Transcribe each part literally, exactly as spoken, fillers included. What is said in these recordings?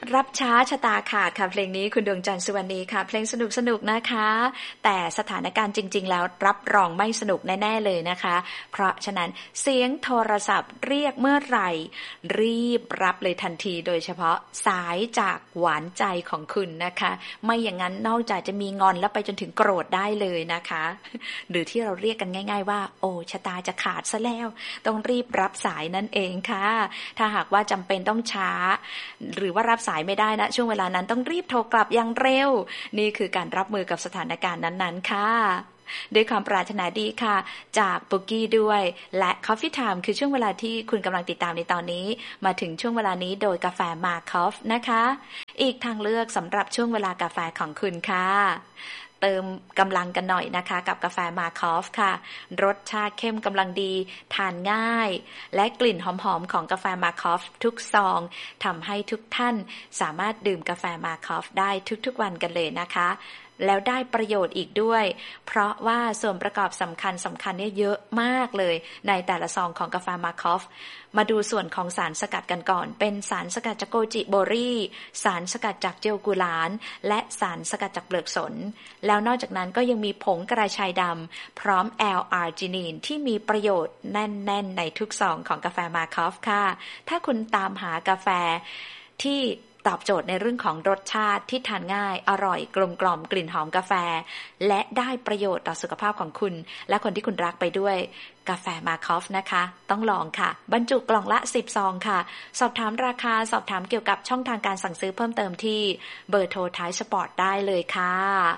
รับช้าชะตาขาดค่ะเพลงนี้คุณดวงจันทร์สุวรรณีค่ะเพลงสนุกสนุกนะคะแต่สถานการณ์จริงๆแล้วรับรองไม่สนุกแน่ๆเลยนะคะเพราะฉะนั้นเสียงโทรศัพท์เรียกเมื่อไหร่รีบรับเลยทันทีโดยเฉพาะสายจากหวานใจของคุณนะคะไม่อย่างนั้นนอกจากจะมีงอนแล้วไปจนถึงโกรธได้เลยนะคะหรือที่เราเรียกกันง่ายๆว่าโอ้ชะตาจะขาดซะแล้วต้องรีบรับสายนั่นเองค่ะถ้าหากว่าจำเป็นต้องช้าหรือว่ารับสายไม่ได้นะช่วงเวลานั้นต้องรีบโทรกลับอย่างเร็วนี่คือการรับมือกับสถานการณ์นั้นๆค่ะด้วยความปรารถนาดีค่ะจากปุกกี้ด้วยและ Coffee Time คือช่วงเวลาที่คุณกำลังติดตามในตอนนี้มาถึงช่วงเวลานี้โดยกาแฟมาคอฟนะคะอีกทางเลือกสำหรับช่วงเวลากาแฟของคุณค่ะเติมกำลังกันหน่อยนะคะกับกาแฟมาคอฟค่ะรสชาติเข้มกำลังดีทานง่ายและกลิ่นหอมๆของกาแฟมาคอฟทุกซองทำให้ทุกท่านสามารถดื่มกาแฟมาคอฟได้ทุกๆวันกันเลยนะคะแล้วได้ประโยชน์อีกด้วยเพราะว่าส่วนประกอบสำคัญสำคัญเนี่ยเยอะมากเลยในแต่ละซองของกาแฟมาคอฟมาดูส่วนของสารสกัดกันก่อนเป็นสารสกัดจากโกจิโบรี่สารสกัดจากเจลกุหลาบและสารสกัดจากเปลือกสนแล้วนอกจากนั้นก็ยังมีผงกระชายดำพร้อม แอล อาร์ จินีนที่มีประโยชน์แน่นๆในทุกซองของกาแฟมาคอฟค่ะถ้าคุณตามหากาแฟที่ตอบโจทย์ในเรื่องของรสชาติที่ทานง่ายอร่อยกลมกล่อมกลิ่นหอมกาแฟและได้ประโยชน์ต่อสุขภาพของคุณและคนที่คุณรักไปด้วยกาแฟมาคอฟนะคะต้องลองค่ะบรรจุกล่องละสิบซองค่ะสอบถามราคาสอบถามเกี่ยวกับช่องทางการสั่งซื้อเพิ่มเติมที่เบอร์โทรท้ายสปอร์ตได้เลยค่ะ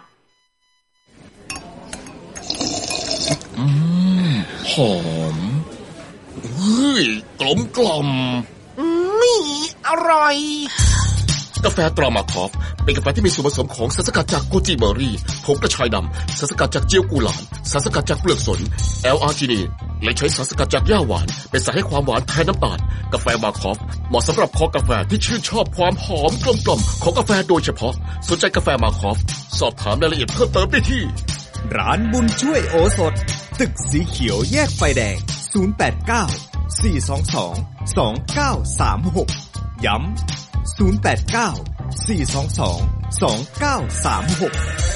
อืมหอมเฮ้ยกลมกล่อมนี่อร่อยกาแฟตรามาคอฟเป็นกาแฟที่มีส่วนผสมของสารสกัดจากโกจิเบอร์รี่ผงกระชายดำสารสกัดจากเจียวกุหลาบสารสกัดจากเปลือกสน แอล อาร์ จินีนและใช้สารสกัดจากหญ้าหวานเป็นสารให้ความหวานแทนน้ำตาลกาแฟมาคอฟเหมาะสำหรับคอกาแฟที่ชื่นชอบความหอมกลมกล่อมของกาแฟโดยเฉพาะสนใจกาแฟมาคอฟสอบถามรายละเอียดเพิ่มเติมได้ที่ร้านบุญช่วยโอสถตึกสีเขียวแยกไฟแดงศูนย์ แปด เก้า สี่ สอง สอง สอง เก้า สาม หกย้ำศูนย์ แปด เก้า สี่ สอง สอง สอง เก้า สาม หก